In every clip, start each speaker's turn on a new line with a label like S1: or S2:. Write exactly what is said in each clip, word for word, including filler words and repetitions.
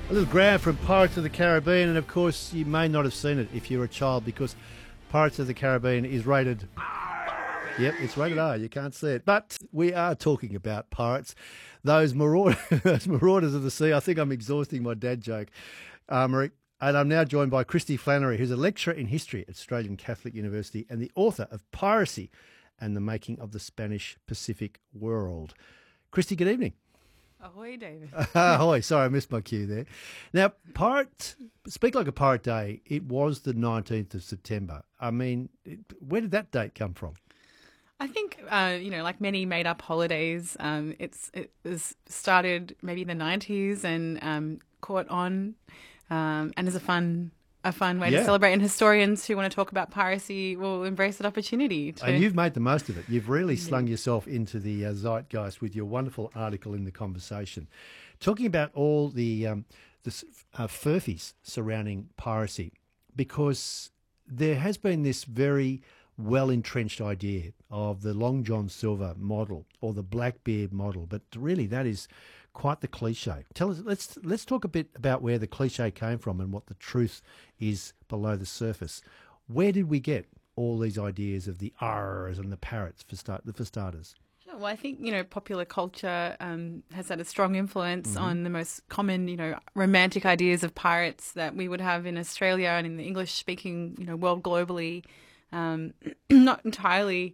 S1: A little grab from Pirates of the Caribbean, and of course you may not have seen it if you're a child because Pirates of the Caribbean is rated R. Yep, it's rated R, you can't see it. But we are talking about pirates, those, maraud- those marauders of the sea. I think I'm exhausting my dad joke, uh, Marie. And I'm now joined by Christy Flannery, who's a lecturer in history at Australian Catholic University and the author of Piracy and the Making of the Spanish Pacific World. Christy, good evening.
S2: Ahoy, David.
S1: Ahoy. Sorry, I missed my cue there. Now, Pirate, Speak Like a Pirate Day, it was the nineteenth of September. I mean, it, where did that date come from?
S2: I think, uh, you know, like many made-up holidays, um, it's it was started maybe in the nineties and um, caught on um, and is a fun a fun way
S1: Yeah.
S2: to celebrate. And historians who want to talk about piracy will embrace that opportunity. To...
S1: And you've made the most of it. You've really slung yourself into the uh, zeitgeist with your wonderful article in The Conversation, talking about all the, um, the uh, furphies surrounding piracy, because there has been this very well-entrenched idea of the Long John Silver model or the Blackbeard model, but really that is quite the cliche. Tell us, let's let's talk a bit about where the cliche came from and what the truth is below the surface. Where did we get all these ideas of the R's and the parrots for start for starters?
S2: Well, I think, you know, popular culture um, has had a strong influence mm-hmm. on the most common, you know, romantic ideas of pirates that we would have in Australia and in the English-speaking, you know, world globally. Um, not entirely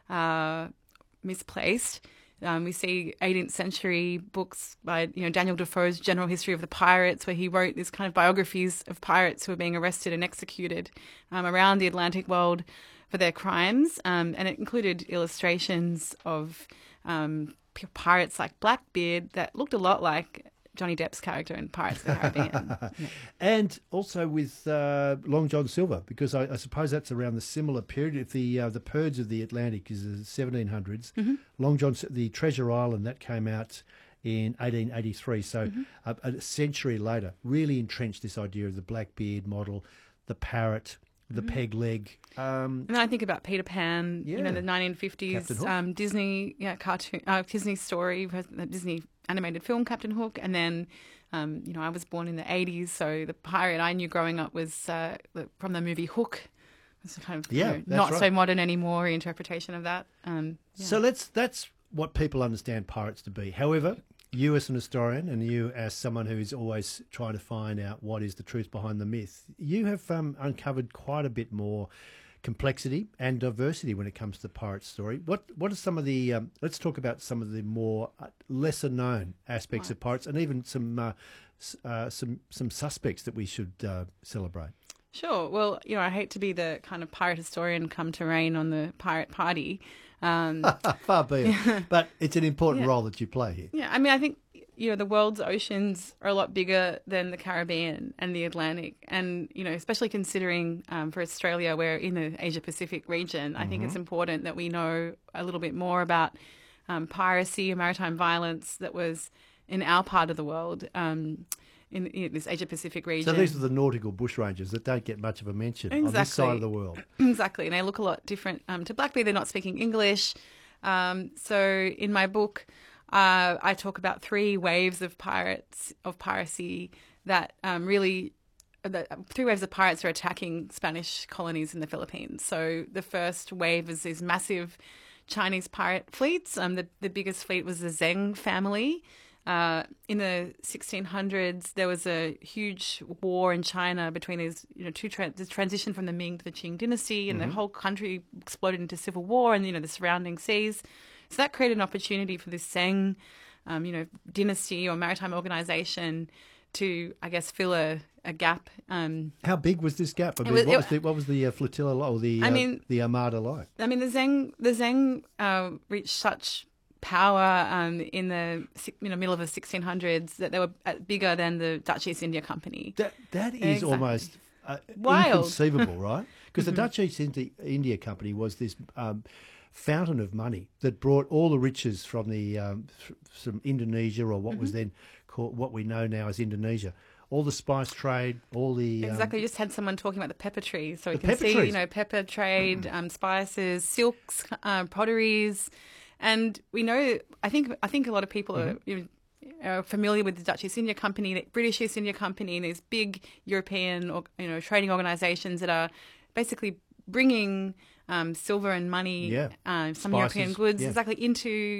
S2: uh, misplaced. Um, we see eighteenth century books by, you know, Daniel Defoe's General History of the Pirates, where he wrote these kind of biographies of pirates who were being arrested and executed um, around the Atlantic world for their crimes. Um, and it included illustrations of um, pirates like Blackbeard that looked a lot like Johnny Depp's character in Pirates of the Caribbean. Yeah.
S1: And also with uh, Long John Silver, because I, I suppose that's around the similar period. If the uh, the Purge of the Atlantic is the seventeen hundreds, mm-hmm. Long John, the Treasure Island, that came out in eighteen eighty-three. So mm-hmm. a, a century later, really entrenched this idea of the Blackbeard model, the parrot, the mm-hmm. peg leg. Um,
S2: and then I think about Peter Pan,
S1: yeah.
S2: you know, the nineteen fifties um, Disney yeah, cartoon, uh, Disney story, the Disney animated film Captain Hook, and then um, you know, I was born in the eighties, so the pirate I knew growing up was uh, from the movie Hook. It's kind of
S1: yeah,
S2: you know, not
S1: right.
S2: so modern anymore interpretation of that. Um, yeah.
S1: So let's that's what people understand pirates to be. However, you as an historian and you as someone who is always trying to find out what is the truth behind the myth, you have um, uncovered quite a bit more complexity and diversity when it comes to the pirate story. What what are some of the, um, let's talk about some of the more uh, lesser known aspects right. of pirates, and even some uh, uh, some some suspects that we should uh, celebrate.
S2: Sure. Well, you know, I hate to be the kind of pirate historian come to reign on the pirate party. Um,
S1: Far be it. But it's an important
S2: yeah.
S1: role that you play here.
S2: Yeah, I mean, I think, you know, the world's oceans are a lot bigger than the Caribbean and the Atlantic. And, you know, especially considering um, for Australia, we're in the Asia-Pacific region, I mm-hmm. think it's important that we know a little bit more about um, piracy and maritime violence that was in our part of the world, um, in, in this Asia-Pacific region.
S1: So these are the nautical bushrangers that don't get much of a mention
S2: exactly.
S1: on this side of the world.
S2: Exactly, and they look a lot different um, to Blackbeard. They're not speaking English. Um, so in my book, Uh, I talk about three waves of pirates of piracy that um, really, the three waves of pirates are attacking Spanish colonies in the Philippines. So the first wave is these massive Chinese pirate fleets. Um, the the biggest fleet was the Zheng family. Uh, in the sixteen hundreds, there was a huge war in China between these, you know, two tra- the transition from the Ming to the Qing dynasty, and mm-hmm. the whole country exploded into civil war, and you know the surrounding seas. So that created an opportunity for this Zheng, um, you know, dynasty or maritime organisation to, I guess, fill a, a gap. Um,
S1: How big was this gap? I mean,
S2: was,
S1: what,
S2: it,
S1: was the, what was the uh, flotilla like, or the
S2: I
S1: uh,
S2: mean,
S1: the armada like?
S2: I mean, the Zheng the Zheng uh, reached such power um, in the you know middle of the sixteen hundreds that they were bigger than the Dutch East India Company.
S1: That that is
S2: exactly.
S1: almost uh,
S2: wild,
S1: inconceivable, right? Because
S2: mm-hmm.
S1: the Dutch East India Company was this Um, fountain of money that brought all the riches from the um, from Indonesia, or what mm-hmm. was then called, what we know now as Indonesia, all the spice trade, all the
S2: exactly.
S1: Um,
S2: you just had someone talking about the pepper trees, so you
S1: the
S2: can see
S1: trees.
S2: you know pepper trade, mm-hmm. um, spices, silks, uh, potteries, and we know. I think I think a lot of people mm-hmm. are you know, are familiar with the Dutch East India Company, the British East India Company, and these big European, or, you know, trading organisations that are basically bringing um, silver and money,
S1: Yeah.
S2: uh, some
S1: Spices,
S2: European goods,
S1: yeah.
S2: exactly into